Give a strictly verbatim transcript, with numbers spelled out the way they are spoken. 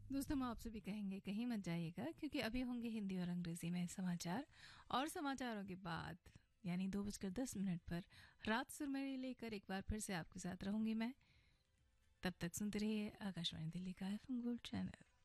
दोस्तों, हम आपसे भी कहेंगे कहीं मत जाइएगा, क्योंकि अभी होंगे हिंदी और अंग्रेजी में समाचार, और समाचारों के बाद यानी दो बजकर दस मिनट पर रात सुरमई लेकर एक बार फिर से आपके साथ रहूंगी मैं। तब तक सुनते रहिए आकाशवाणी दिल्ली का एफ एम गोल्ड चैनल।